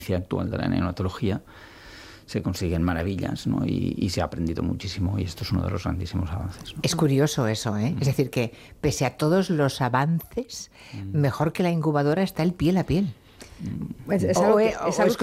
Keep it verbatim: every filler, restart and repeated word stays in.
actual de la neonatología se consiguen maravillas, ¿no? Y, y se ha aprendido muchísimo y esto es uno de los grandísimos avances, ¿no? Es curioso eso, ¿eh? Mm. Es decir, que pese a todos los avances, mm. mejor que la incubadora está el piel a piel. Es, es algo, que, es algo